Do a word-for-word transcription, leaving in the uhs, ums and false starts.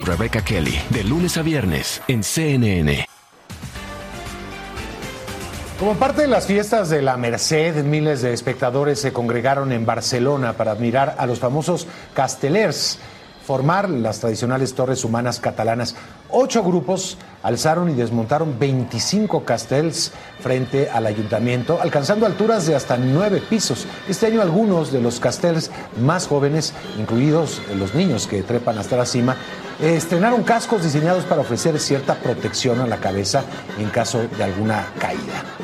Rebecca Kelly, de lunes a viernes en C N N. Como parte de las fiestas de la Merced, miles de espectadores se congregaron en Barcelona para admirar a los famosos Castellers, formar las tradicionales torres humanas catalanas. Ocho grupos alzaron y desmontaron veinticinco castells frente al ayuntamiento, alcanzando alturas de hasta nueve pisos. Este año algunos de los castells más jóvenes, incluidos los niños que trepan hasta la cima, eh, estrenaron cascos diseñados para ofrecer cierta protección a la cabeza en caso de alguna caída.